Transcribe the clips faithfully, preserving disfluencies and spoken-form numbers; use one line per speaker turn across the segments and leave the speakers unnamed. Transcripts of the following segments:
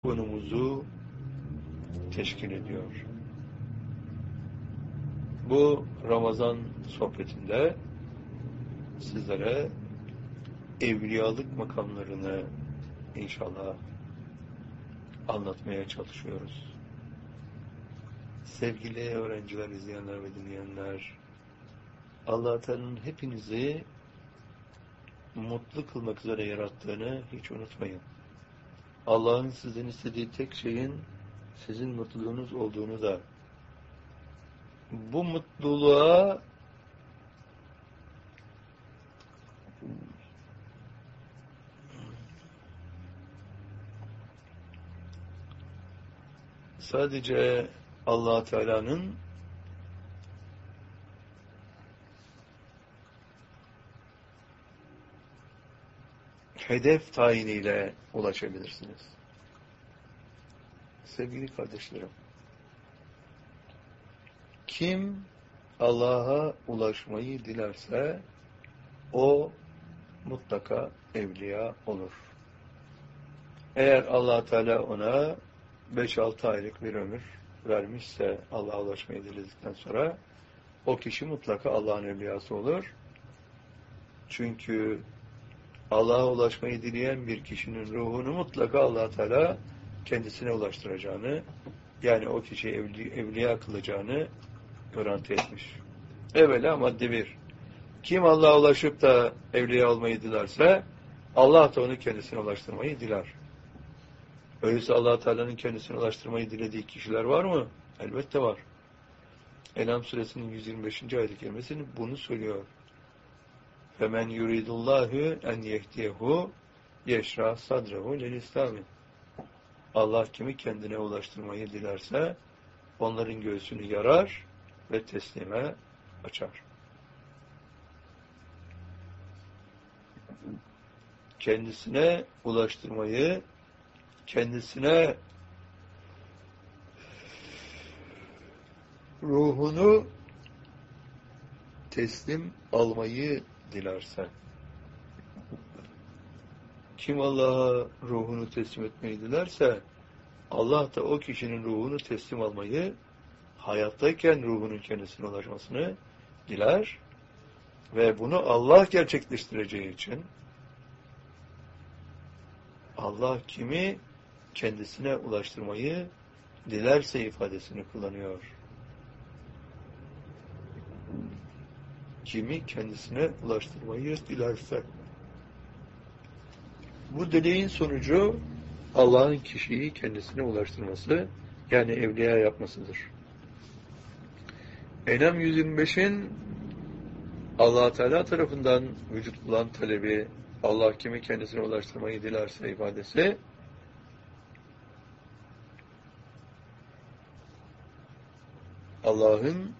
konumuzu teşkil ediyor. Bu Ramazan sohbetinde sizlere evliyalık makamlarını inşallah anlatmaya çalışıyoruz. Sevgili öğrenciler, izleyenler ve dinleyenler, Allah Teala'nın hepinizi mutlu kılmak üzere yarattığını hiç unutmayın. Allah'ın sizden istediği tek şeyin sizin mutluluğunuz olduğunu da, bu mutluluğa sadece Allah Teala'nın hedef tayiniyle ulaşabilirsiniz. Sevgili kardeşlerim, kim Allah'a ulaşmayı dilerse o mutlaka evliya olur. Eğer Allah Teala ona beş altı aylık bir ömür vermişse Allah'a ulaşmayı diledikten sonra o kişi mutlaka Allah'ın evliyası olur. Çünkü Allah'a ulaşmayı dileyen bir kişinin ruhunu mutlaka Allah Teala kendisine ulaştıracağını, yani o kişiyi evli, evliya kılacağını garanti etmiş. Evvela madde bir. Kim Allah'a ulaşıp da evliya olmayı dilerse Allah da onu kendisine ulaştırmayı diler. Öyleyse Allah Teala'nın kendisine ulaştırmayı dilediği kişiler var mı? Elbette var. En'am suresinin yüz yirmi beşinci ayet-i kerimesini bunu söylüyor. فَمَنْ يُرِيدُ اللّٰهُ اَنْ يَهْدِيهُ يَشْرَى صَدْرَهُ لِلْاِسْلَامِ Allah kimi kendine ulaştırmayı dilerse onların göğsünü yarar ve teslime açar. Kendisine ulaştırmayı, kendisine ruhunu teslim almayı dilerse, kim Allah'a ruhunu teslim etmeyi dilerse Allah da o kişinin ruhunu teslim almayı, hayattayken ruhunun kendisine ulaşmasını diler ve bunu Allah gerçekleştireceği için Allah kimi kendisine ulaştırmayı dilerse ifadesini kullanıyor. Kimi kendisine ulaştırmayı dilerse. Bu dileğin sonucu Allah'ın kişiyi kendisine ulaştırması, yani evliya yapmasıdır. En'am yüz yirmi beşin Allah Teala tarafından vücut bulan talebi, Allah kimi kendisine ulaştırmayı dilerse ifadesi, Allah'ın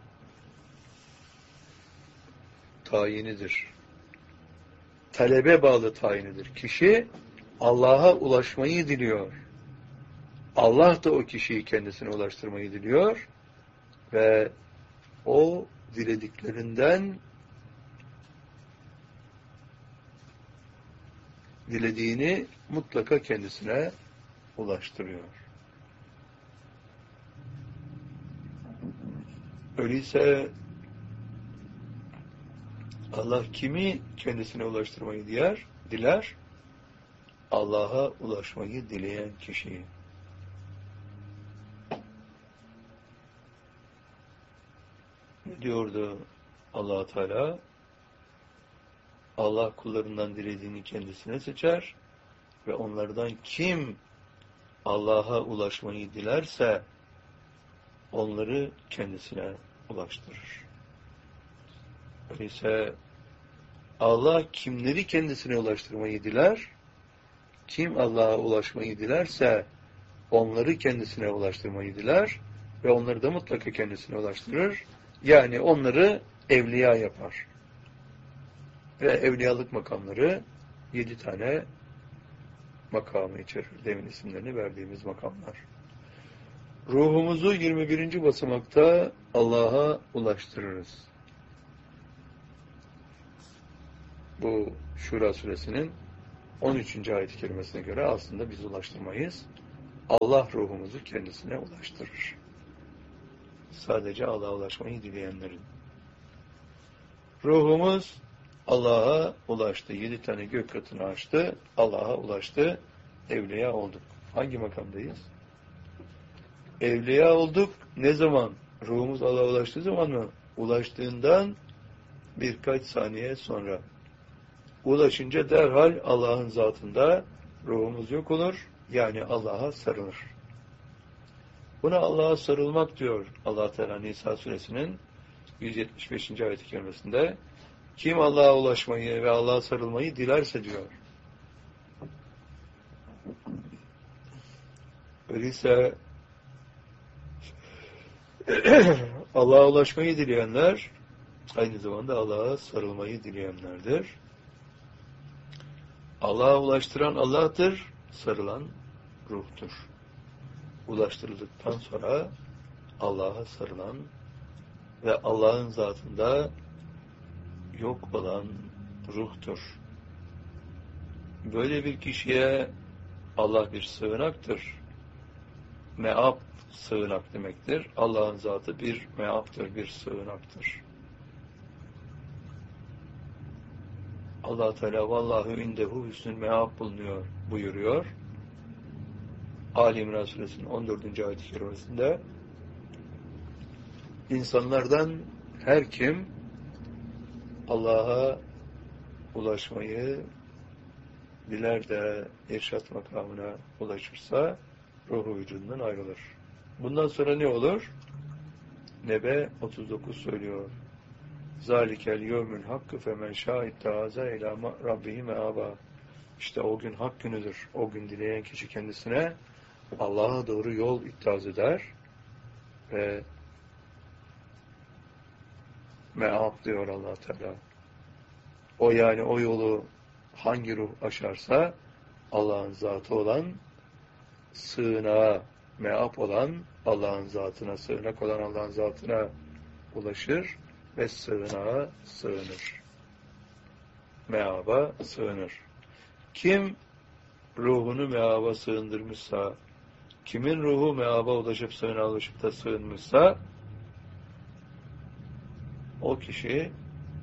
tayinidir. Talebe bağlı tayinidir. Kişi Allah'a ulaşmayı diliyor. Allah da o kişiyi kendisine ulaştırmayı diliyor ve o dilediklerinden dilediğini mutlaka kendisine ulaştırıyor. Öyleyse Allah kimi kendisine ulaştırmayı diler, diler, Allah'a ulaşmayı dileyen kişiyi. Ne diyordu Allah Teala? Allah kullarından dilediğini kendisine seçer ve onlardan kim Allah'a ulaşmayı dilerse onları kendisine ulaştırır. Öyleyse Allah kimleri kendisine ulaştırmayı diler? Kim Allah'a ulaşmayı dilerse onları kendisine ulaştırmayı diler ve onları da mutlaka kendisine ulaştırır. Yani onları evliya yapar. Ve evliyalık makamları yedi tane makamı içerir. Demin isimlerini verdiğimiz makamlar. Ruhumuzu yirmi birinci basamakta Allah'a ulaştırırız. Bu Şura suresinin on üçüncü ayet-i kerimesine göre aslında biz ulaştırmayız. Allah ruhumuzu kendisine ulaştırır. Sadece Allah'a ulaşmayı dileyenlerin. Ruhumuz Allah'a ulaştı. Yedi tane gök katını açtı. Allah'a ulaştı. Evliya olduk. Hangi makamdayız? Evliya olduk. Ne zaman? Ruhumuz Allah'a ulaştığı zaman mı? Ulaştığından birkaç saniye sonra. Ulaşınca derhal Allah'ın zatında ruhumuz yok olur. Yani Allah'a sarılır. Buna Allah'a sarılmak diyor Allah Teala Nisa suresinin yüz yetmiş beşinci ayet-i kerimesinde. Kim Allah'a ulaşmayı ve Allah'a sarılmayı dilerse diyor. Öyleyse Allah'a ulaşmayı dileyenler aynı zamanda Allah'a sarılmayı dileyenlerdir. Allah'a ulaştıran Allah'tır, sarılan ruhtur. Ulaştırıldıktan sonra Allah'a sarılan ve Allah'ın zatında yok olan ruhtur. Böyle bir kişiye Allah bir sığınaktır. Meab sığınak demektir. Allah'ın zatı bir meaptır, bir sığınaktır. Allah Teala vallahu indehu hüsnül meab bulunuyor buyuruyor. Ali İmran suresinin on dördüncü ayet-i kerimesinde insanlardan her kim Allah'a ulaşmayı diler de irşat makamına ulaşırsa ruhu vücudundan ayrılır. Bundan sonra ne olur? Nebe otuz dokuz söylüyor. Zalikel yevmül hakkı femen şâittâze ilâ rabbihi meâbâ. İşte o gün hak günüdür. O gün dileyen kişi kendisine Allah'a doğru yol ittihaz eder ve me'ab diyor Allah Teala. O yani o yolu hangi ruh aşarsa Allah'ın zatı olan sığınağa me'ab olan Allah'ın zatına, sığınak olan Allah'ın zatına ulaşır ve sığınağa sığınır. Me'aba sığınır. Kim ruhunu me'aba sığındırmışsa, kimin ruhu me'aba ulaşıp sığınağa ulaşıp da sığınmışsa o kişi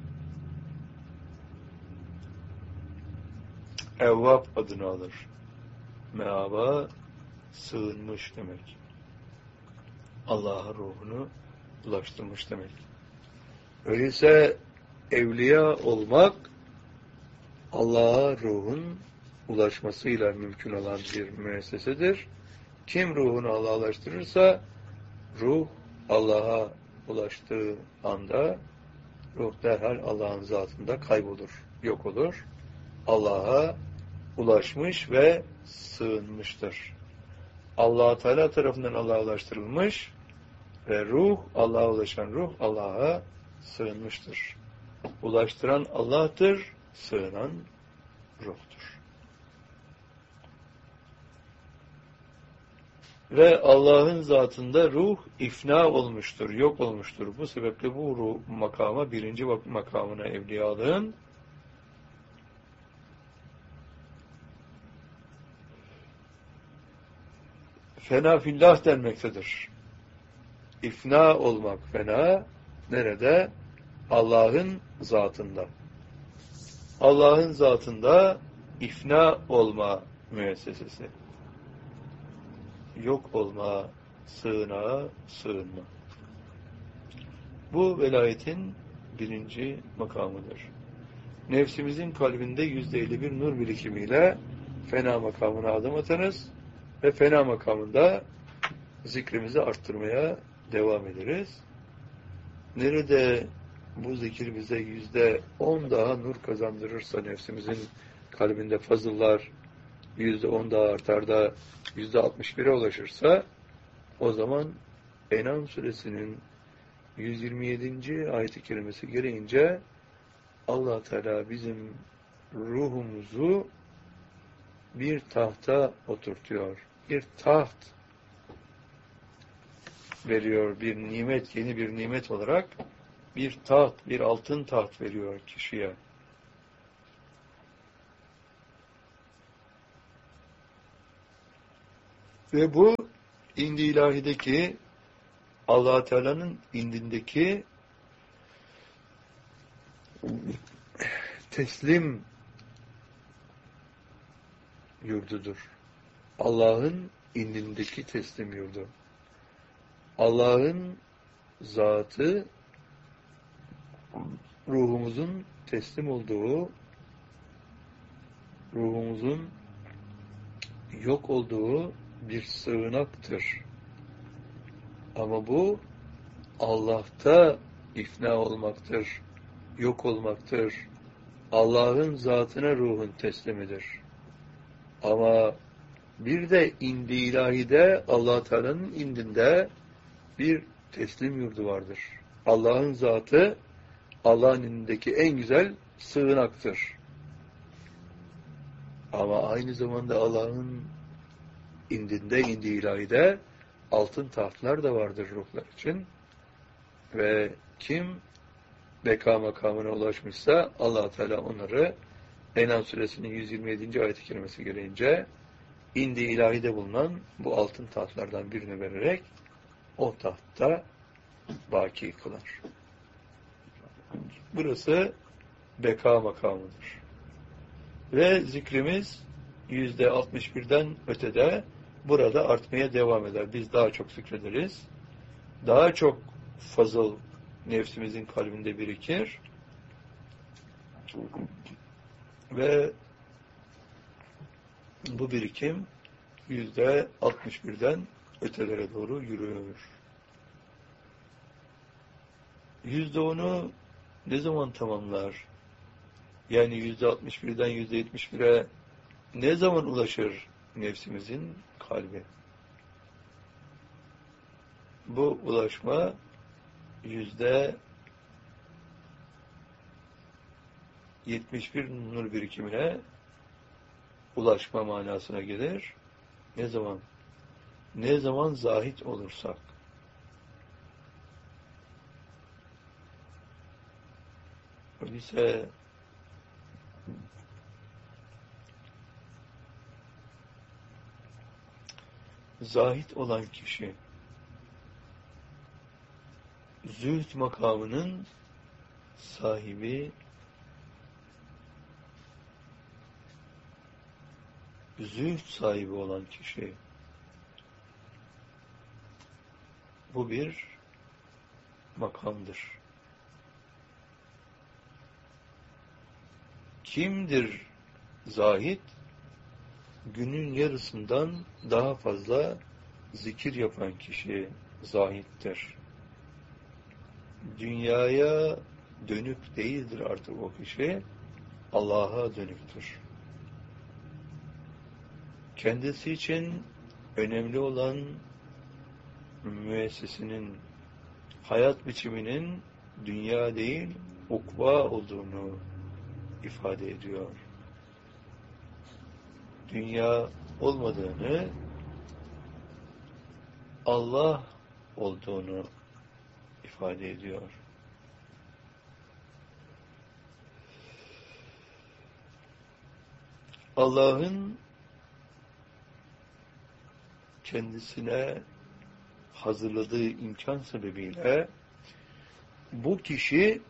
Evvab adını alır. Me'aba sığınmış demek. Allah'a ruhunu ulaştırmış demek. Öyleyse evliya olmak Allah'a ruhun ulaşmasıyla mümkün olan bir müessesedir. Kim ruhunu Allah'a ulaştırırsa ruh Allah'a ulaştığı anda ruh derhal Allah'ın zatında kaybolur, yok olur. Allah'a ulaşmış ve sığınmıştır. Allah Teala tarafından Allah'a ulaştırılmış ve ruh, Allah'a ulaşan ruh Allah'a sığınmıştır. Ulaştıran Allah'tır, sığınan ruhtur. Ve Allah'ın zatında ruh ifna olmuştur, yok olmuştur. Bu sebeple bu ruh makama, birinci makamına evliyalığın fena fillah denmektedir. İfna olmak fena nerede? Allah'ın zatında. Allah'ın zatında ifna olma müessesesi. Yok olma, sığınağa sığınma. Bu velayetin birinci makamıdır. Nefsimizin kalbinde yüzde elli bir nur birikimiyle fena makamına adım atarız ve fena makamında zikrimizi arttırmaya devam ederiz. Nerede bu zikir bize yüzde on daha nur kazandırırsa, nefsimizin kalbinde fazıllar yüzde on daha artar da yüzde altmış bire ulaşırsa, o zaman En'am suresinin yüz yirmi yedinci ayet-i kerimesi gereğince Allah Teala bizim ruhumuzu bir tahta oturtuyor. Bir taht veriyor. Bir nimet, yeni bir nimet olarak bir taht, bir altın taht veriyor kişiye. Ve bu indi ilahideki Allah Teala'nın indindeki teslim yurdudur. Allah'ın indindeki teslim yurdu. Allah'ın zatı ruhumuzun teslim olduğu, ruhumuzun yok olduğu bir sığınaktır. Ama bu Allah'ta ifna olmaktır, yok olmaktır. Allah'ın zatına ruhun teslimidir. Ama bir de indi ilahide Allah Teala'nın indinde bir teslim yurdu vardır. Allah'ın zatı Allah'ın indindeki en güzel sığınaktır. Ama aynı zamanda Allah'ın indinde, indi ilahide altın tahtlar da vardır ruhlar için. Ve kim beka makamına ulaşmışsa Allah Teala onları En'am suresinin yüz yirmi yedinci ayet-i kerimesi gereğince indi ilahide bulunan bu altın tahtlardan birini vererek o tahtta baki kılar. Burası beka makamıdır. Ve zikrimiz yüzde altmış birden ötede burada artmaya devam eder. Biz daha çok zikrederiz. Daha çok fazıl nefsimizin kalbinde birikir. Ve bu birikim yüzde altmış birden ötelere doğru yürüyor. Yüzde onu ne zaman tamamlar? Yani yüzde altmış birden yüzde yetmiş bire ne zaman ulaşır nefsimizin kalbi? Bu ulaşma yüzde yetmiş bir nur birikimine ulaşma manasına gelir. Ne zaman? Ne zaman zahit olursak. Öyleyse zahit olan kişi zühd makamının sahibi, zühd sahibi olan kişi, bu bir makamdır. Kimdir zahid? Günün yarısından daha fazla zikir yapan kişi zahittir. Dünyaya dönük değildir artık o kişi, Allah'a dönüktür. Kendisi için önemli olan müessesinin, hayat biçiminin dünya değil, ukva olduğunu ifade ediyor. Dünya olmadığını, Allah olduğunu ifade ediyor. Allah'ın kendisine hazırladığı imkan sebebiyle bu kişi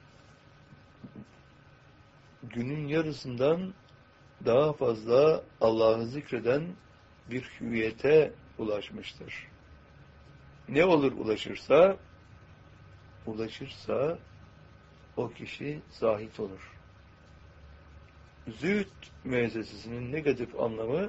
günün yarısından daha fazla Allah'ı zikreden bir hüviyete ulaşmıştır. Ne olur ulaşırsa, ulaşırsa o kişi zahit olur. Zühd müessesesinin negatif anlamı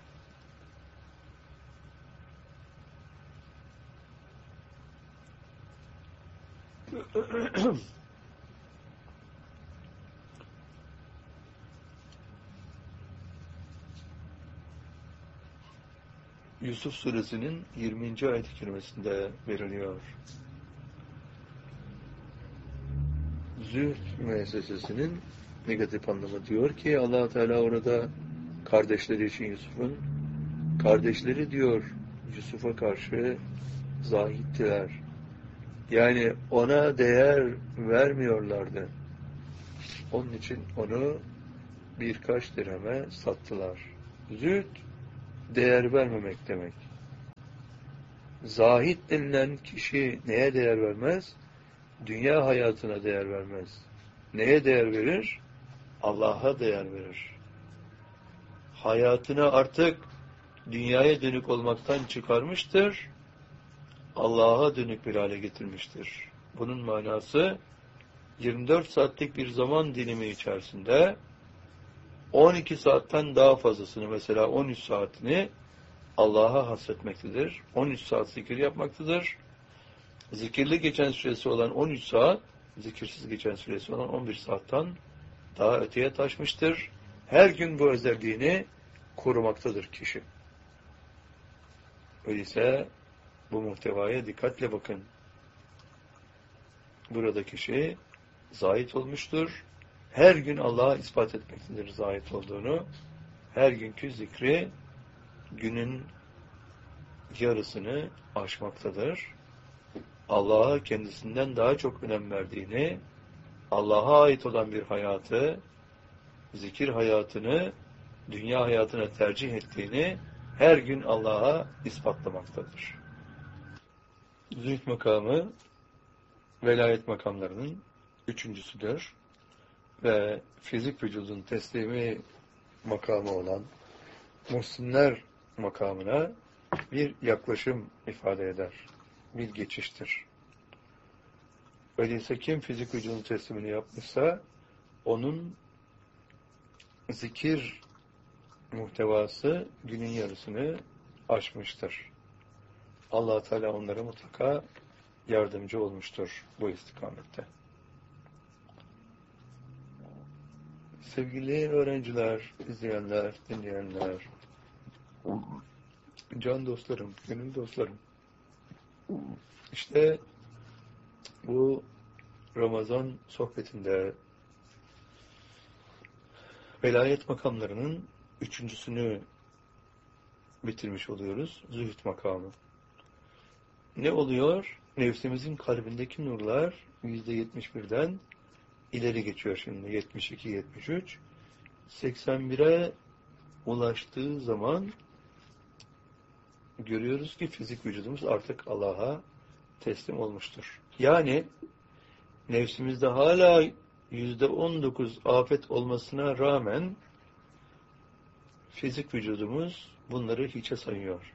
Yusuf suresinin yirminci ayet-i kerimesinde veriliyor. Zühd müessesesinin negatif anlamı diyor ki Allah Teala orada kardeşleri için Yusuf'un kardeşleri diyor Yusuf'a karşı zahittiler. Yani ona değer vermiyorlardı. Onun için onu birkaç dirheme sattılar. Zühd değer vermemek demek. Zahid denilen kişi neye değer vermez? Dünya hayatına değer vermez. Neye değer verir? Allah'a değer verir. Hayatını artık dünyaya dönük olmaktan çıkarmıştır, Allah'a dönük bir hale getirmiştir. Bunun manası yirmi dört saatlik bir zaman dilimi içerisinde on iki saatten daha fazlasını, mesela on üç saatini Allah'a hasretmektedir. on üç saat zikir yapmaktadır. Zikirli geçen süresi olan on üç saat, zikirsiz geçen süresi olan on bir saatten daha öteye taşmıştır. Her gün bu özelliğini korumaktadır kişi. Öyleyse bu muhtevaya dikkatle bakın. Burada kişi zahit olmuştur. Her gün Allah'a ispat etmektedir zahit olduğunu. Her günkü zikri günün yarısını aşmaktadır. Allah'a kendisinden daha çok önem verdiğini, Allah'a ait olan bir hayatı, zikir hayatını, dünya hayatına tercih ettiğini her gün Allah'a ispatlamaktadır. Zühd makamı, velayet makamlarının üçüncüsüdür ve fizik vücudun teslimi makamı olan muhsinler makamına bir yaklaşım ifade eder. Bir geçiştir. Öyleyse kim fizik vücudun teslimini yapmışsa onun zikir muhtevası günün yarısını aşmıştır. Allah Teala onlara mutlaka yardımcı olmuştur bu istikamette. Sevgili öğrenciler, izleyenler, dinleyenler, can dostlarım, gönül dostlarım, İşte bu Ramazan sohbetinde velayet makamlarının üçüncüsünü bitirmiş oluyoruz. Zühd makamı. Ne oluyor? Nefsimizin kalbindeki nurlar yüzde yetmiş birden ileri geçiyor şimdi. yetmiş iki yetmiş üç seksen bire ulaştığı zaman görüyoruz ki fizik vücudumuz artık Allah'a teslim olmuştur. Yani nefsimizde hala yüzde on dokuz afet olmasına rağmen fizik vücudumuz bunları hiçe sayıyor.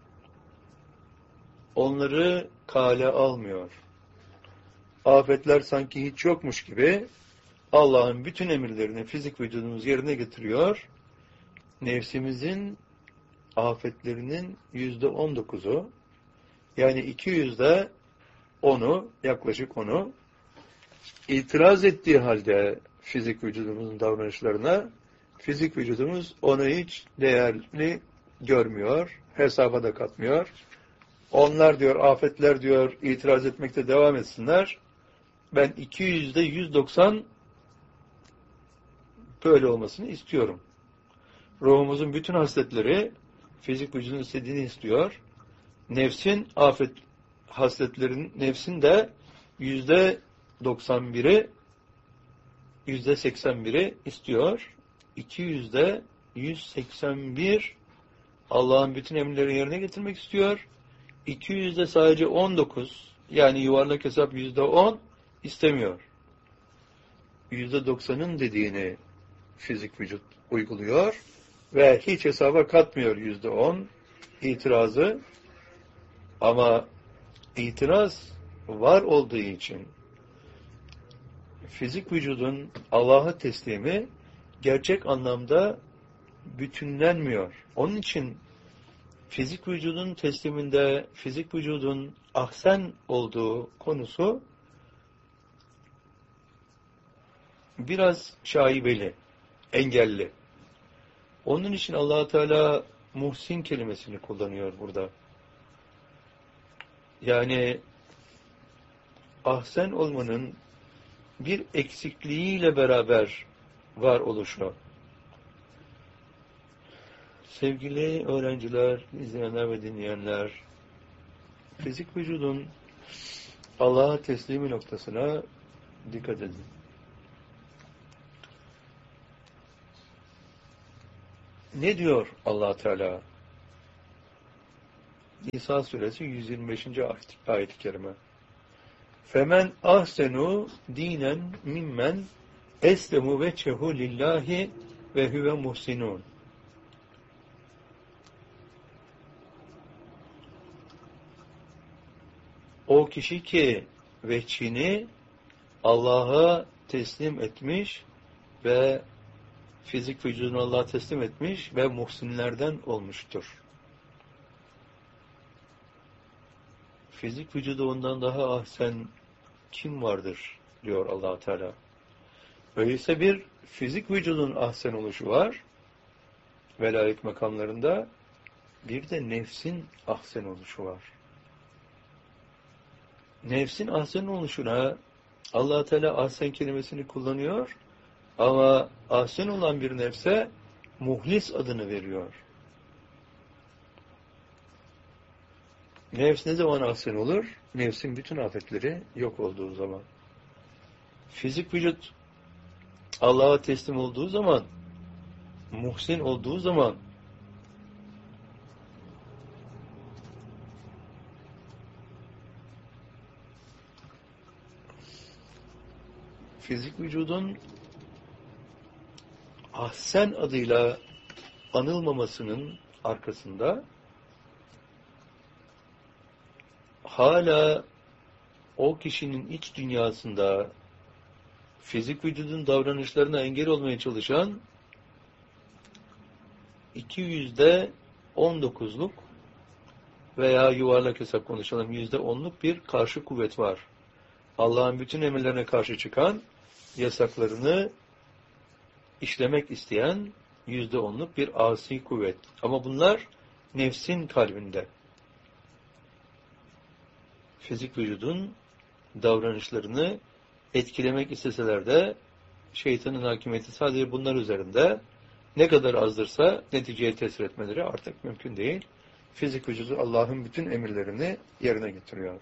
Onları kale almıyor. Afetler sanki hiç yokmuş gibi Allah'ın bütün emirlerini fizik vücudumuz yerine getiriyor. Nefsimizin afetlerinin yüzde on dokuzu, yani iki yüzde onu, yaklaşık onu itiraz ettiği halde fizik vücudumuzun davranışlarına, fizik vücudumuz onu hiç değerli görmüyor, hesaba da katmıyor. Onlar diyor, afetler diyor, itiraz etmekte devam etsinler. Ben iki yüzde yüz doksan böyle olmasını istiyorum. Ruhumuzun bütün hasletleri fizik vücudun istediğini istiyor. Nefsin afet hasletlerin, nefsin de yüzde doksan biri, yüzde seksen biri istiyor. iki yüzde yüz seksen bir Allah'ın bütün emirlerini yerine getirmek istiyor. iki yüzde sadece on dokuz, yani yuvarlak hesap yüzde on istemiyor. yüzde doksanın dediğini fizik vücut uyguluyor ve hiç hesaba katmıyor yüzde on itirazı. Ama itiraz var olduğu için fizik vücudun Allah'a teslimi gerçek anlamda bütünlenmiyor. Onun için fizik vücudun tesliminde fizik vücudun ahsen olduğu konusu biraz şaibeli, engelli. Onun için Allah Teala muhsin kelimesini kullanıyor burada. Yani ahsen olmanın bir eksikliğiyle beraber var oluşu. Sevgili öğrenciler, izleyenler ve dinleyenler, fizik vücudun Allah'a teslimi noktasına dikkat edin. Ne diyor Allah Teala? Nisa suresi yüz yirmi beşinci ayet, ayet-i kerime. Femen ahsenu dinen mimmen eslemu veçehu lillahi ve huve muhsinun. O kişi ki veçhini Allah'a teslim etmiş ve fizik vücudunu Allah'a teslim etmiş ve muhsinlerden olmuştur. Fizik vücudu ondan daha ahsen kim vardır diyor Allah Teala. Öyleyse bir fizik vücudun ahsen oluşu var velayet makamlarında, bir de nefsin ahsen oluşu var. Nefsin ahsen oluşuna Allah Teala ahsen kelimesini kullanıyor ama ahsen olan bir nefse muhlis adını veriyor. Nefs ne zaman ahsen olur? Nefsin bütün afetleri yok olduğu zaman. Fizik vücut Allah'a teslim olduğu zaman, muhsin olduğu zaman, fizik vücudun ahsen adıyla anılmamasının arkasında hala o kişinin iç dünyasında fizik vücudun davranışlarına engel olmaya çalışan iki yüzde on dokuzluk veya yuvarlak hesap konuşalım yüzde onluk bir karşı kuvvet var. Allah'ın bütün emirlerine karşı çıkan, yasaklarını işlemek isteyen yüzde onluk bir asi kuvvet. Ama bunlar nefsin kalbinde. Fizik vücudun davranışlarını etkilemek isteseler de şeytanın hakimiyeti sadece bunlar üzerinde, ne kadar azdırsa neticeye tesir etmeleri artık mümkün değil. Fizik vücudu Allah'ın bütün emirlerini yerine getiriyor.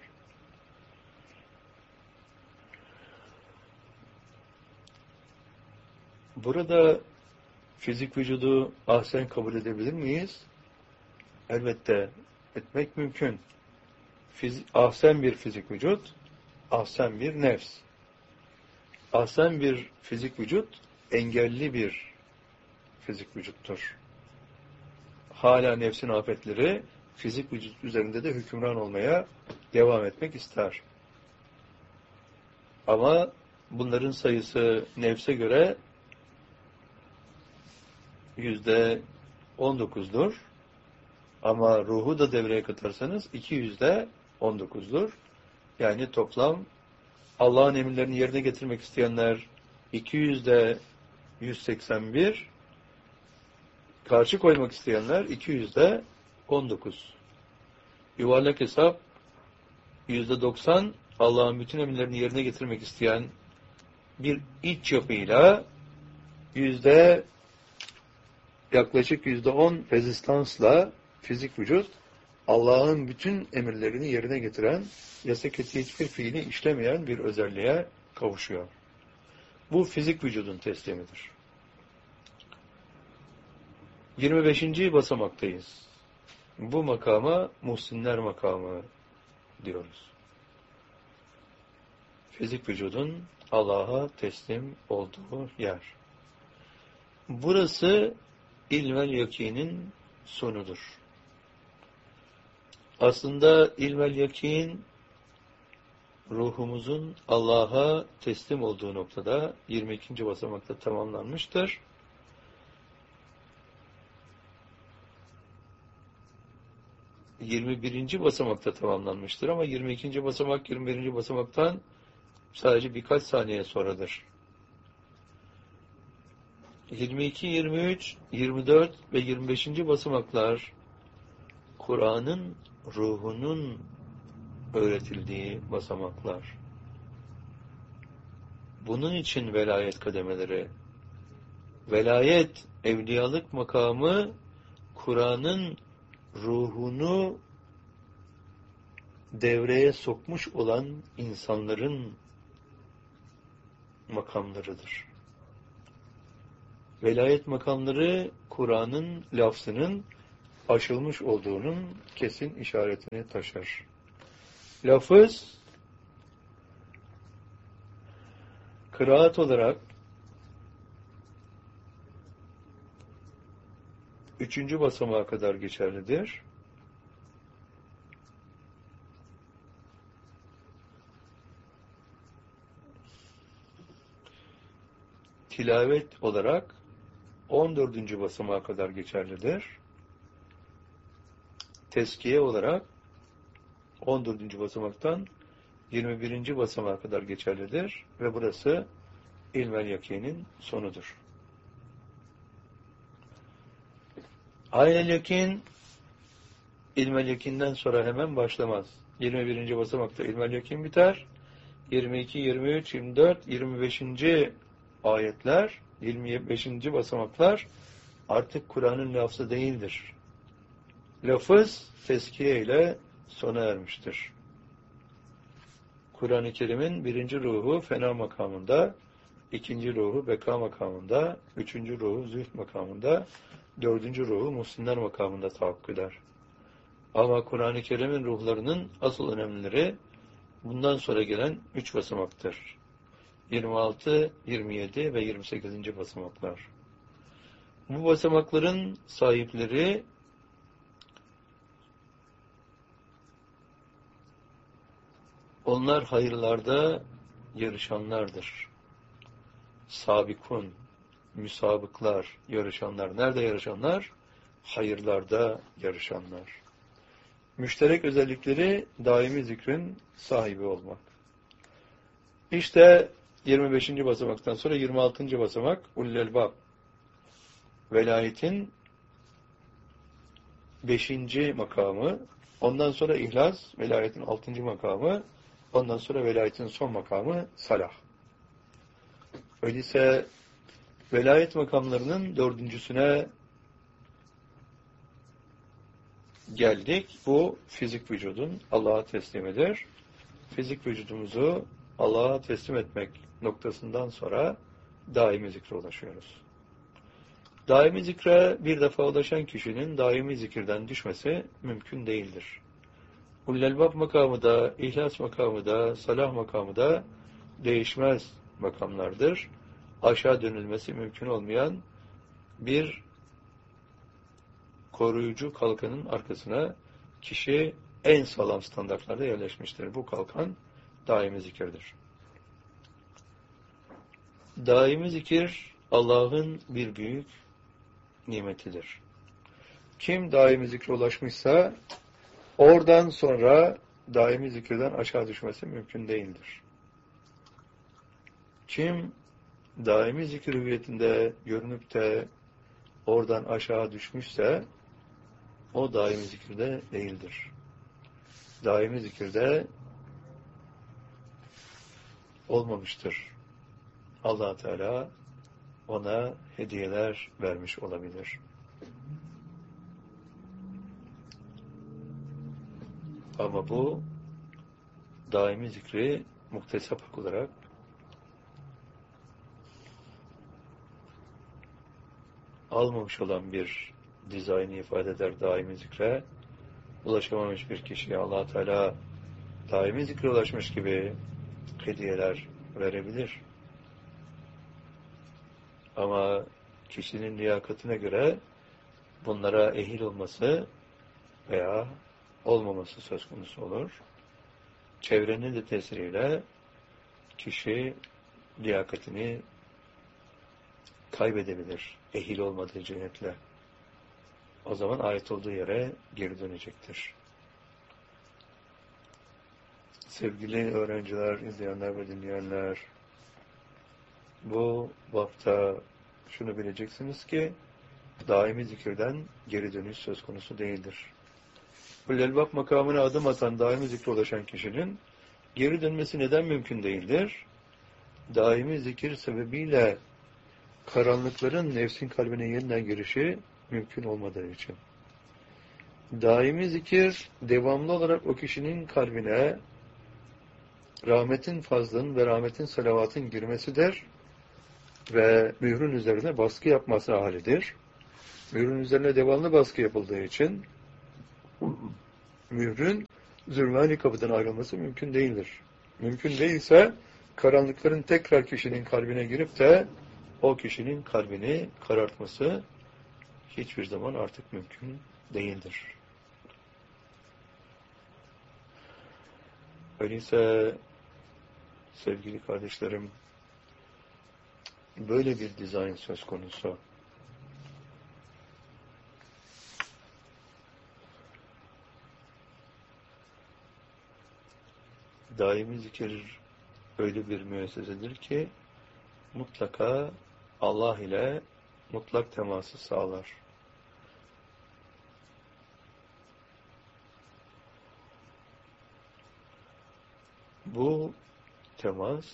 Burada fizik vücudu ahsen kabul edebilir miyiz? Elbette etmek mümkün. Fizik, ahsen bir fizik vücut, ahsen bir nefs. Ahsen bir fizik vücut, engelli bir fizik vücuttur. Hala nefsin afetleri fizik vücut üzerinde de hükümran olmaya devam etmek ister. Ama bunların sayısı nefse göre yüzde on dokuzdur. Ama ruhu da devreye katarsanız iki yüzde on dokuzdur. Yani toplam Allah'ın emirlerini yerine getirmek isteyenler iki yüzde yüz seksen bir, karşı koymak isteyenler iki yüzde on dokuz. Yuvarlak hesap yüzde doksan Allah'ın bütün emirlerini yerine getirmek isteyen bir iç yapıyla yüzde yaklaşık yüzde on rezistansla fizik vücut Allah'ın bütün emirlerini yerine getiren, yasak ettiği hiçbir fiili işlemeyen bir özelliğe kavuşuyor. Bu fizik vücudun teslimidir. yirmi beşinci basamaktayız. Bu makama muhsinler makamı diyoruz. Fizik vücudun Allah'a teslim olduğu yer. Burası ilmel yakinin sonudur. Aslında ilmel yakin ruhumuzun Allah'a teslim olduğu noktada yirmi ikinci basamakta tamamlanmıştır. yirmi birinci basamakta tamamlanmıştır ama yirmi ikinci basamak yirmi birinci basamaktan sadece birkaç saniye sonradır. yirmi iki, yirmi üç, yirmi dört ve yirmi beşinci basamaklar Kur'an'ın ruhunun öğretildiği basamaklar. Bunun için velayet kademeleri, velayet, evliyalık makamı Kur'an'ın ruhunu devreye sokmuş olan insanların makamlarıdır. Velayet makamları Kur'an'ın lafzının aşılmış olduğunun kesin işaretini taşır. Lafız, kıraat olarak üçüncü basamağa kadar geçerlidir. Tilavet olarak on dördüncü basamağa kadar geçerlidir. Teskiye olarak on dördüncü basamaktan yirmi birinci basamağa kadar geçerlidir ve burası ilmel yakinin sonudur. Aynel yakin ilmel yakinden sonra hemen başlamaz. yirmi birinci basamakta ilmel yakin biter. yirmi iki, yirmi üç, yirmi dört, yirmi beşinci ayetler, yirmi beşinci basamaklar artık Kur'an'ın lafzı değildir. Lafız teskiye ile sona ermiştir. Kur'an-ı Kerim'in birinci ruhu fena makamında, ikinci ruhu beka makamında, üçüncü ruhu zühd makamında, dördüncü ruhu muhsinler makamında tahakkuk eder. Ama Kur'an-ı Kerim'in ruhlarının asıl önemlileri bundan sonra gelen üç basamaktır. yirmi altı, yirmi yedi ve yirmi sekizinci basamaklar. Bu basamakların sahipleri onlar hayırlarda yarışanlardır. Sabikun, müsabıklar, yarışanlar. Nerede yarışanlar? Hayırlarda yarışanlar. Müşterek özellikleri daimi zikrin sahibi olmak. İşte yirmi beşinci basamaktan sonra yirmi altıncı basamak Ulul Elbab. Velayetin beşinci makamı, ondan sonra İhlas, velayetin altıncı makamı, ondan sonra velayetin son makamı Salah. Öyleyse velayet makamlarının dördüncüsüne geldik. Bu fizik vücudun Allah'a teslimidir. Fizik vücudumuzu Allah'a teslim etmek noktasından sonra daimi zikre ulaşıyoruz. Daimi zikre bir defa ulaşan kişinin daimi zikirden düşmesi mümkün değildir. Ulul Elbab makamı da, İhlas makamı da, Salah makamı da değişmez makamlardır. Aşağı dönülmesi mümkün olmayan bir koruyucu kalkanın arkasına kişi en sağlam standartlarda yerleşmiştir. Bu kalkan daimi zikirdir. Daimi zikir Allah'ın bir büyük nimetidir. Kim daimi zikre ulaşmışsa oradan sonra daimi zikirden aşağı düşmesi mümkün değildir. Kim daimi zikir hüviyetinde görünüp de oradan aşağı düşmüşse o daimi zikirde değildir. Daimi zikirde olmamıştır. Allah Teala ona hediyeler vermiş olabilir. Ama bu daimi zikri muktesap hak olarak almamış olan bir dizaynı ifade eder daimi zikre. Ulaşamamış bir kişiye Allah Teala daimi zikre ulaşmış gibi hediyeler verebilir. Ama kişinin liyakatine göre bunlara ehil olması veya olmaması söz konusu olur. Çevrenin de tesiriyle kişi liyakatini kaybedebilir. Ehil olmadığı cihetle. O zaman ait olduğu yere geri dönecektir. Sevgili öğrenciler, izleyenler ve dinleyenler, bu bapta şunu bileceksiniz ki daimi zikirden geri dönüş söz konusu değildir. Ulul Elbab makamına adım atan daimi zikre ulaşan kişinin geri dönmesi neden mümkün değildir? Daimi zikir sebebiyle karanlıkların nefsin kalbine yeniden girişi mümkün olmadığı için. Daimi zikir devamlı olarak o kişinin kalbine rahmetin fazlın ve rahmetin salavatın girmesidir ve mührün üzerine baskı yapması halidir. Mührün üzerine devamlı baskı yapıldığı için mührün zülmani kapıdan ayrılması mümkün değildir. Mümkün değilse karanlıkların tekrar kişinin kalbine girip de o kişinin kalbini karartması hiçbir zaman artık mümkün değildir. Öyleyse sevgili kardeşlerim, böyle bir dizayn söz konusu. Daimi zikir öyle bir müessesedir ki mutlaka Allah ile mutlak teması sağlar. Bu temas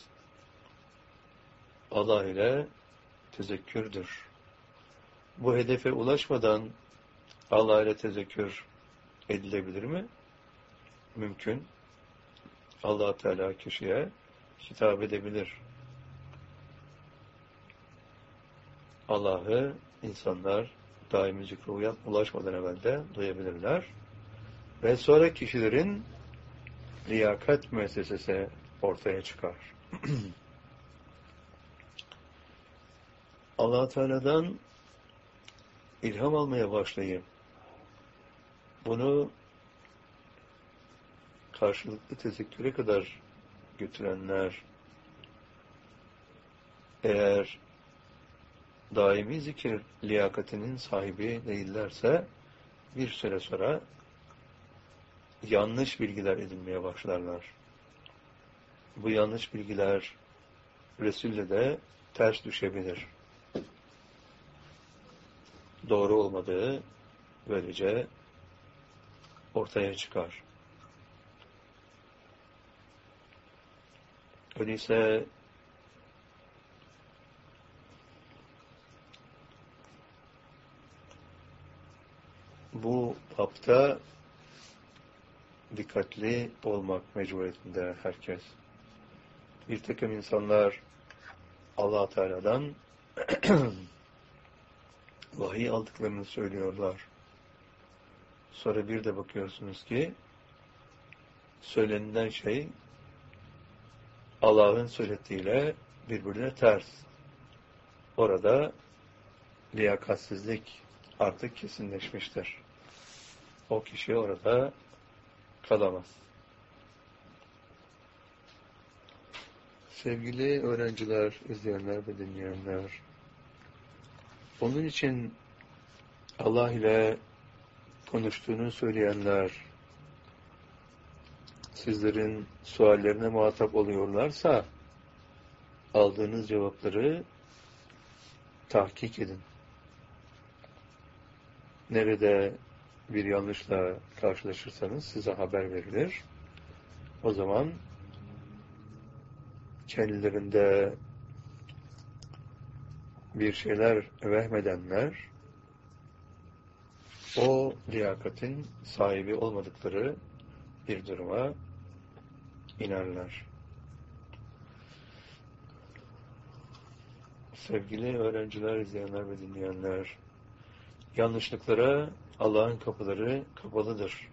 Allah ile tezekkürdür. Bu hedefe ulaşmadan Allah ile tezekkür edilebilir mi? Mümkün. Allah Teala kişiye hitap edebilir. Allah'ı insanlar daimi zikre uyan, ulaşmadan evvel de duyabilirler. Ve sonra kişilerin liyakat müessesesi ortaya çıkar. Allah Teala'dan ilham almaya başlayıp bunu karşılıklı tezekküre kadar götürenler eğer daimi zikir liyakatinin sahibi değillerse bir süre sonra yanlış bilgiler edinmeye başlarlar. Bu yanlış bilgiler Resul'le de ters düşebilir. Doğru olmadığı böylece ortaya çıkar. Öyleyse bu bapta dikkatli olmak mecburiyetinde herkes. Bir takım insanlar Allah Teala'dan vahiy aldıklarını söylüyorlar. Sonra bir de bakıyorsunuz ki söylenilen şey Allah'ın söylediğiyle birbirine ters. Orada liyakatsizlik artık kesinleşmiştir. O kişi orada kalamaz. Sevgili öğrenciler, izleyenler ve dinleyenler, onun için Allah ile konuştuğunu söyleyenler, sizlerin suallerine muhatap oluyorlarsa, aldığınız cevapları tahkik edin. Nerede bir yanlışla karşılaşırsanız size haber verilir. O zaman kendilerinde bir şeyler vehmedenler o liyakatin sahibi olmadıkları bir duruma inerler. Sevgili öğrenciler, izleyenler ve dinleyenler, yanlışlıklara Allah'ın kapıları kapalıdır.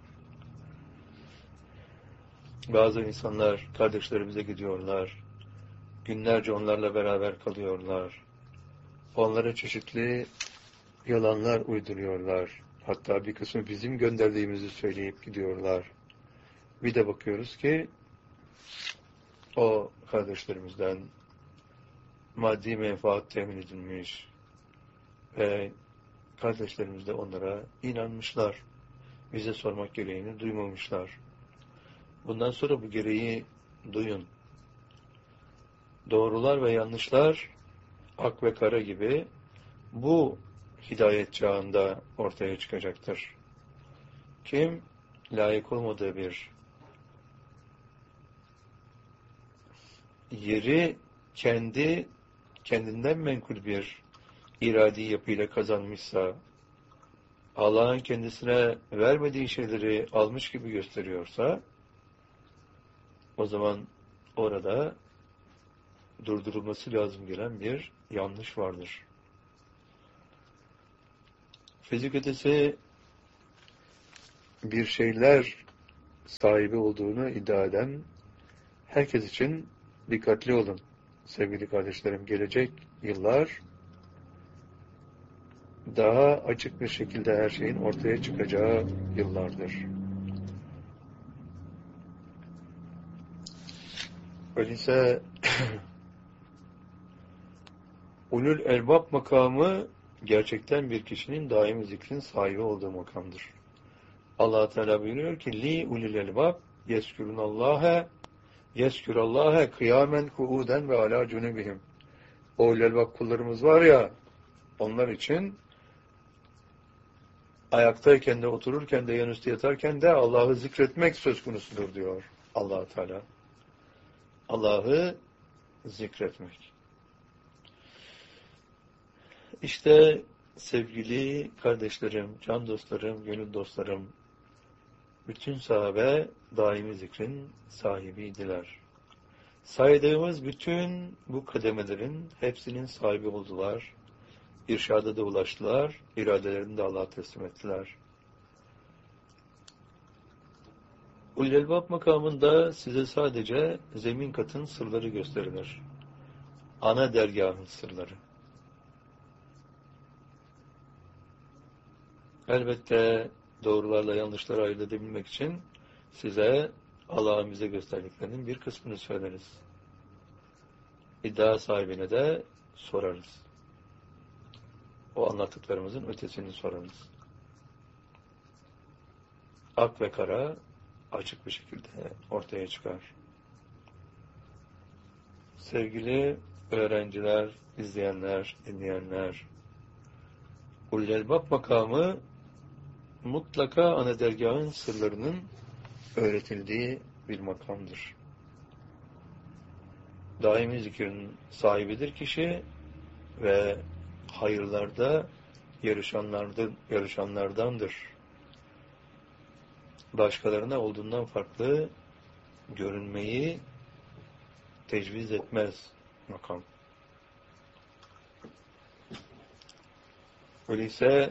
Bazı insanlar kardeşlerimize gidiyorlar, günlerce onlarla beraber kalıyorlar, onlara çeşitli yalanlar uyduruyorlar, hatta bir kısmı bizim gönderdiğimizi söyleyip gidiyorlar. Bir de bakıyoruz ki o kardeşlerimizden maddi menfaat temin edilmiş ve kardeşlerimiz de onlara inanmışlar. Bize sormak gereğini duymamışlar. Bundan sonra bu gereği duyun. Doğrular ve yanlışlar ak ve kara gibi bu hidayet çağında ortaya çıkacaktır. Kim layık olmadığı bir yeri kendi kendinden menkul bir iradi yapıyla kazanmışsa, Allah'ın kendisine vermediği şeyleri almış gibi gösteriyorsa, o zaman orada durdurulması lazım gelen bir yanlış vardır. Fizik ötesi bir şeyler sahibi olduğunu iddia eden herkes için dikkatli olun. Sevgili kardeşlerim, gelecek yıllar daha açık bir şekilde her şeyin ortaya çıkacağı yıllardır. Öyleyse ulul elbab makamı gerçekten bir kişinin daimi zikrin sahibi olduğu makamdır. Allah Teala buyuruyor ki li ulul elbab yeskürunallâhe yeskürallâhe kıyamen kuuden ve alâ cunubihim. O ulul elbab kullarımız var ya, onlar için ayaktayken de, otururken de, yanüstü yatarken de Allah'ı zikretmek söz konusudur diyor Allah Teala. Allah'ı zikretmek. İşte sevgili kardeşlerim, can dostlarım, gönül dostlarım, bütün sahabe daimi zikrin sahibiydiler. Saydığımız bütün bu kademelerin hepsinin sahibi oldular. İrşada da ulaştılar, iradelerini de Allah'a teslim ettiler. Ulul Elbab makamında size sadece zemin katın sırları gösterilir. Ana dergahın sırları. Elbette doğrularla yanlışları ayırt edebilmek için size Allah'ın bize gösterdiklerinin bir kısmını söyleriz. İddia sahibine de sorarız. O anlattıklarımızın ötesini sorarız. Ak ve kara açık bir şekilde ortaya çıkar. Sevgili öğrenciler, izleyenler, dinleyenler, Ulul Elbab makamı mutlaka ana dergahın sırlarının öğretildiği bir makamdır. Daimi zikrin sahibidir kişi ve hayırlarda yarışanlardan, yarışanlardandır. Başkalarına olduğundan farklı görünmeyi tecviz etmez makam. Öyleyse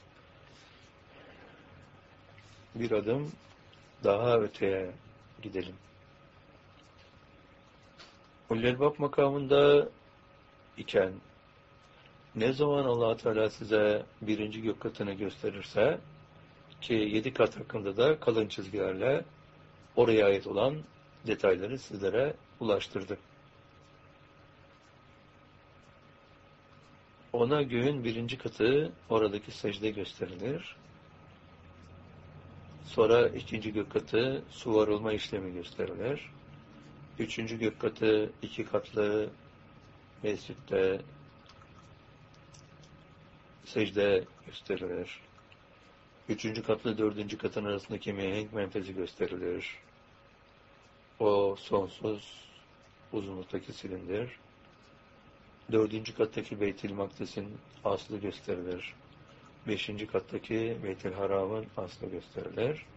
bir adım daha öteye gidelim. Ulul Elbab makamında iken ne zaman Allah Teala size birinci gök katını gösterirse, ki yedi kat hakkında da kalın çizgilerle oraya ait olan detayları sizlere ulaştırdık. Ona göğün birinci katı oradaki secde gösterilir. Sonra ikinci gök katı su varılma işlemi gösterilir. Üçüncü gök katı iki katlı mescitte secde gösterilir. Üçüncü katlı dördüncü katın arasındaki mihenk menfezi gösterilir. O sonsuz uzunluktaki silindir. Dördüncü kattaki Beyt-i Makdis'in aslı gösterilir. Beşinci kattaki Beyt-i Haram'ın aslı gösterilir.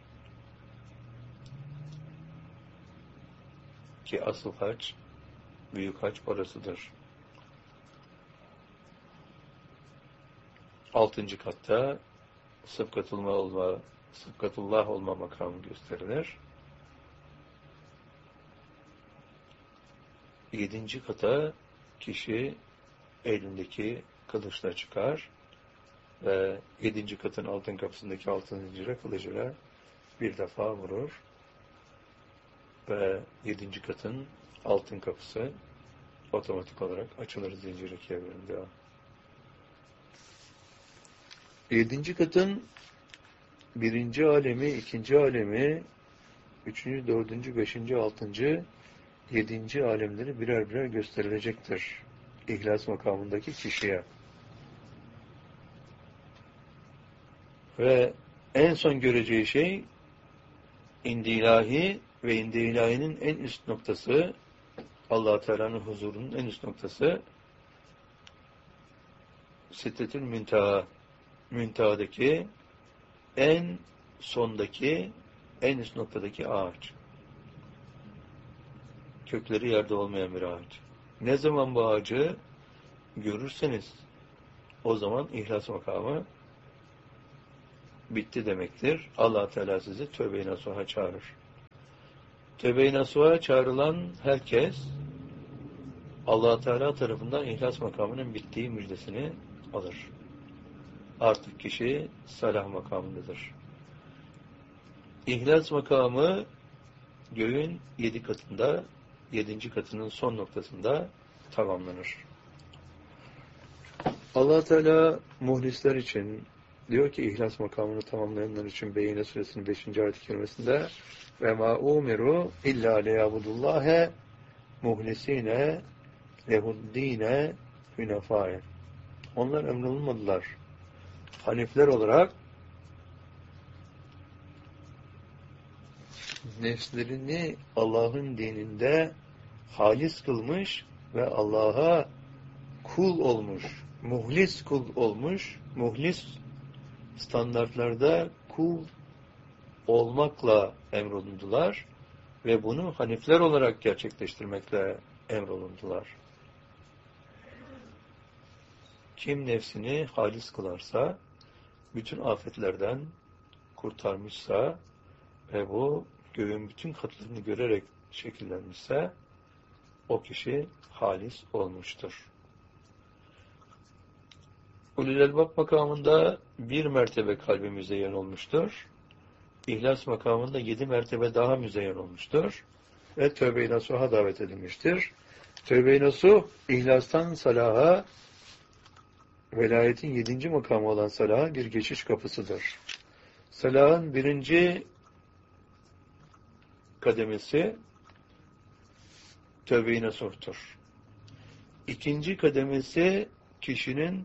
Ki asıl hac, büyük hac orasıdır. Altıncı katta sıfkatullah olma, sıfkatullah olma makamı gösterilir. Yedinci kata kişi elindeki kılıçla çıkar ve yedinci katın altın kapısındaki altın zincire kılıcıyla bir defa vurur ve yedinci katın altın kapısı otomatik olarak açılır zincir ikiye bölündüğü. Yedinci katın birinci alemi, ikinci alemi, üçüncü, dördüncü, beşinci, altıncı, yedinci alemleri birer birer gösterilecektir İhlas makamındaki kişiye. Ve en son göreceği şey indi ilahi ve indi ilahinin en üst noktası, Allah Teala'nın huzurunun en üst noktası Sidretül Münteha, Münteha'daki en sondaki en üst noktadaki ağaç. Kökleri yerde olmayan bir ağaç. Ne zaman bu ağacı görürseniz o zaman ihlas makamı bitti demektir. Allah Teala sizi tövbe-i nasuha çağırır. Tövbe-i nasuha çağrılan herkes Allah Teala tarafından ihlas makamının bittiği müjdesini alır. Artık kişi salah makamındadır. İhlas makamı göğün yedi katında, yedinci katının son noktasında tamamlanır. Allah Teala muhlisler için diyor ki ihlas makamını tamamlayanlar için Beyyine suresinin beşinci ayet-i kerimesinde ve ma umiru illa liyabudullahe muhlisine lehuddine hünefae. Onlar emrolunmadılar. Hanifler olarak nefslerini Allah'ın dininde halis kılmış ve Allah'a kul olmuş, muhlis kul olmuş, muhlis standartlarda kul olmakla emrolundular ve bunu hanifler olarak gerçekleştirmekle emrolundular. Kim nefsini halis kılarsa, bütün afetlerden kurtarmışsa ve bu göğün bütün katlarını görerek şekillenmişse, o kişi halis olmuştur. Ulul Elbab makamında bir mertebe kalbi müzeyyen olmuştur. İhlas makamında yedi mertebe daha müzeyyen olmuştur. Ve tövbe-i nasuha davet edilmiştir. Tövbe-i nasuh, ihlastan salaha, velayetin yedinci makamı olan salaha bir geçiş kapısıdır. Salahın birinci kademesi tövbe-i nasuhtur. İkinci kademesi kişinin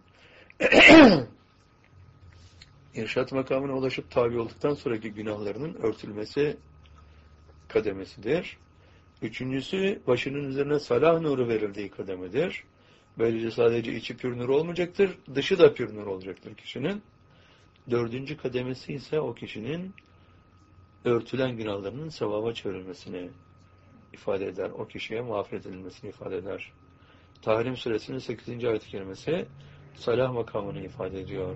irşat makamına ulaşıp tabi olduktan sonraki günahlarının örtülmesi kademesidir. Üçüncüsü başının üzerine salah nuru verildiği kademedir. Böylece sadece içi pür nur olmayacaktır, dışı da pür nur olacaktır kişinin. Dördüncü kademesi ise o kişinin örtülen günahlarının sevaba çevrilmesini ifade eder. O kişiye mağfiret edilmesini ifade eder. Tahrim suresinin sekizinci ayet-i kerimesi salah makamını ifade ediyor.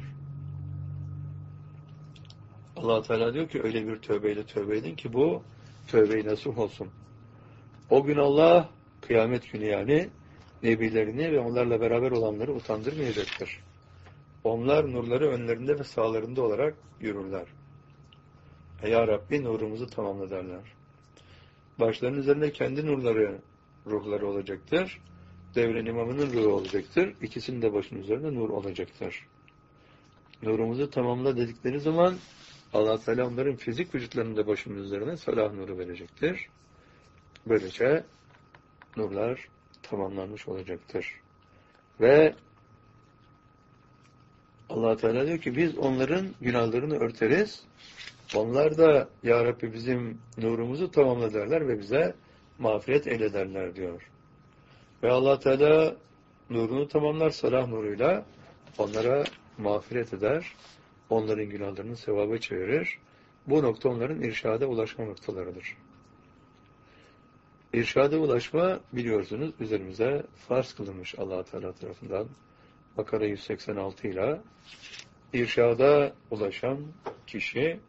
Allah Teala diyor ki öyle bir tövbeyle tövbe edin ki bu tövbe-i nasuh olsun. O gün Allah kıyamet günü yani nebilerini ve onlarla beraber olanları utandırmayacaktır. Onlar nurları önlerinde ve sağlarında olarak yürürler. Ya Rabbi nurumuzu tamamla derler. Başlarının üzerinde kendi nurları, ruhları olacaktır. Devrin imamının ruhu olacaktır. İkisinin de başının üzerinde nur olacaktır. Nurumuzu tamamla dedikleri zaman Allah Teala onların fizik vücutlarında başının üzerine salah nuru verecektir. Böylece nurlar tamamlanmış olacaktır. Ve Allah Teala diyor ki biz onların günahlarını örteriz. Onlar da Ya Rabbi bizim nurumuzu tamamla derler ve bize mağfiret eylederler diyor. Ve Allah Teala nurunu tamamlar salah nuruyla onlara mağfiret eder. Onların günahlarını sevaba çevirir. Bu nokta onların irşada ulaşma noktalarıdır. İrşada ulaşma biliyorsunuz üzerimize farz kılınmış Allah Teala tarafından. Bakara yüz seksen altı ile irşada ulaşan kişi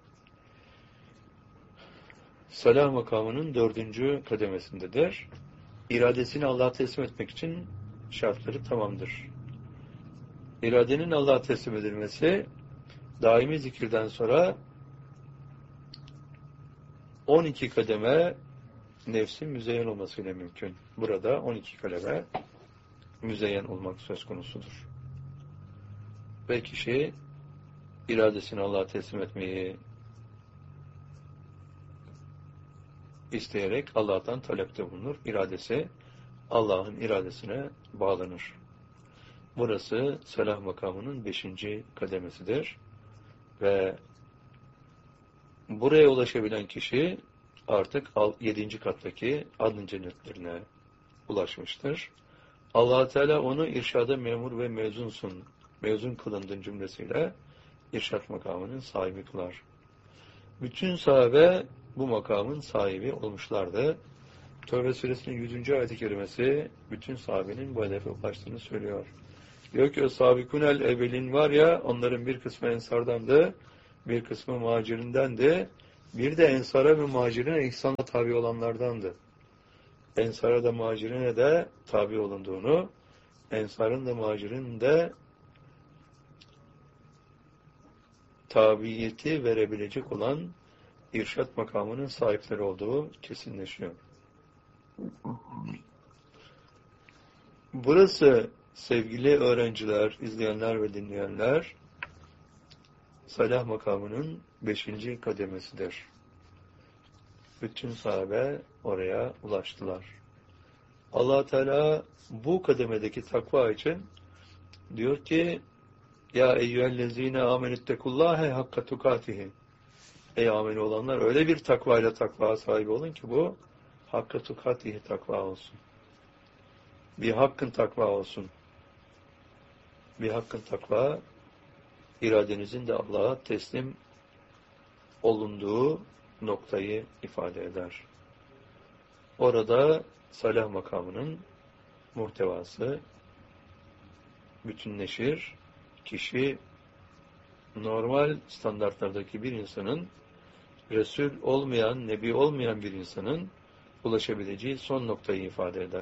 salah makamının dördüncü kademesindedir. İradesini Allah'a teslim etmek için şartları tamamdır. İradenin Allah'a teslim edilmesi daimi zikirden sonra on iki kademe nefsin müzeyyen olmasıyla mümkün. Burada on iki kademe müzeyyen olmak söz konusudur. Ve kişi iradesini Allah'a teslim etmeyi isteyerek Allah'tan talepte bulunur. İradesi Allah'ın iradesine bağlanır. Burası salah makamının beşinci kademesidir. Ve buraya ulaşabilen kişi artık yedinci kattaki adın cennetlerine ulaşmıştır. Allah Teala onu irşada memur ve mezunsun, mezun kılındığın cümlesiyle irşat makamının sahibi kılar. Bütün sahabe bu makamın sahibi olmuşlardı. Tövbe suresinin yüzüncü ayet-i kerimesi bütün sahabenin bu hedefe ulaştığını söylüyor. Diyor ki o sabikunel evvelin var ya onların bir kısmı ensardandı, bir kısmı muhacirinden de, bir de ensara ve muhacirine ihsanla tabi olanlardandı. Ensara da muhacirine de tabi olunduğunu, ensarın da muhacirinin de tabiyeti verebilecek olan irşat makamının sahipleri olduğu kesinleşiyor. Burası sevgili öğrenciler, izleyenler ve dinleyenler, salah makamının beşinci kademesidir. Bütün sahabe oraya ulaştılar. Allah Teala bu kademedeki takva için diyor ki: Ya eyyühellezine amenüttekullâhe hakka tukatihi. Ey ameli olanlar, öyle bir takvayla takva sahibi olun ki bu hakka tukatihi takva olsun. Bir hakkın takva olsun. Bir hakkın takva, iradenizin de Allah'a teslim olunduğu noktayı ifade eder. Orada salah makamının muhtevası bütünleşir. Kişi normal standartlardaki bir insanın, Resul olmayan, Nebi olmayan bir insanın ulaşabileceği son noktayı ifade eder.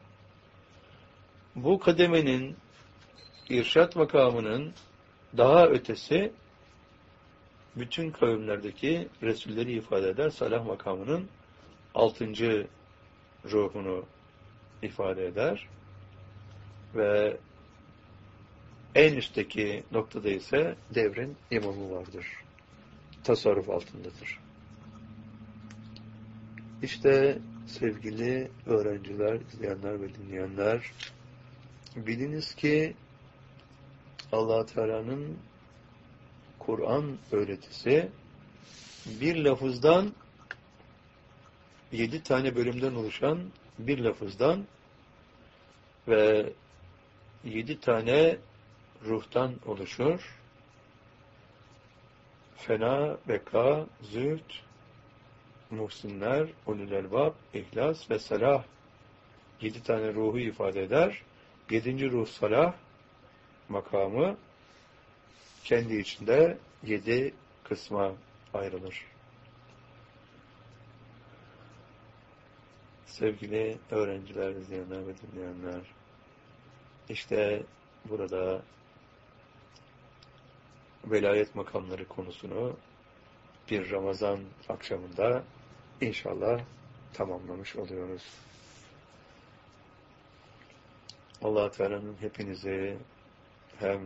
Bu kademenin, irşat makamının daha ötesi, bütün kavimlerdeki Resulleri ifade eder. Salah makamının altıncı ruhunu ifade eder. Ve en üstteki noktada ise devrin imamı vardır. Tasarruf altındadır. İşte sevgili öğrenciler, izleyenler ve dinleyenler, biliniz ki Allah Teala'nın Kur'an öğretisi bir lafızdan, yedi tane bölümden oluşan bir lafızdan ve yedi tane ruhtan oluşur. Fena, beka, zühd, muhsinler, ulul elbab, ihlas ve salah yedi tane ruhu ifade eder. Yedinci ruh salah makamı kendi içinde yedi kısma ayrılır. Sevgili öğrenciler, izleyenler ve dinleyenler, işte burada velayet makamları konusunu bir Ramazan akşamında inşallah tamamlamış oluyoruz. Allah Teala'nın hepinizi hem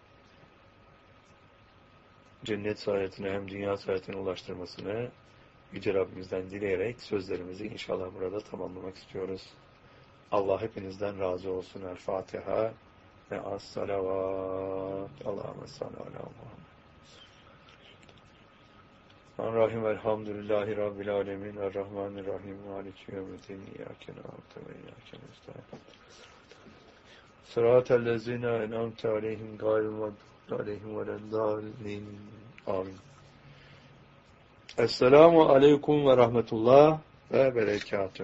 cennet saadetine hem dünya saadetine ulaştırmasını Yüce Rabbimizden dileyerek sözlerimizi inşallah burada tamamlamak istiyoruz. Allah hepinizden razı olsun. El Fatiha ve as-salavat. Allahümme salli ala Muhammed. Rahim elhamdülillahi rabbil alemin. Errahmanirrahim. Maliki yevmiddin. İyyâke na'budu ve iyyâke nestaîn. Sıratellezîne en'amte aleyhim gayril mağdûbi aleyhim veleddâllîn. Amin. Esselamu aleyküm ve rahmetullah ve berekatühü.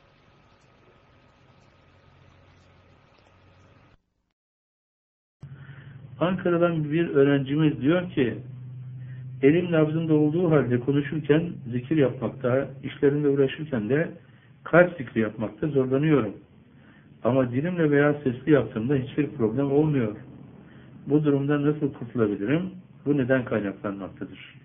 Ankara'dan bir öğrencimiz diyor ki, elim nabzımda olduğu halde konuşurken zikir yapmakta, işlerimle uğraşırken de kalp zikri yapmakta zorlanıyorum. Ama dilimle veya sesli yaptığımda hiçbir problem olmuyor. Bu durumdan nasıl kurtulabilirim? Bu neden kaynaklanmaktadır?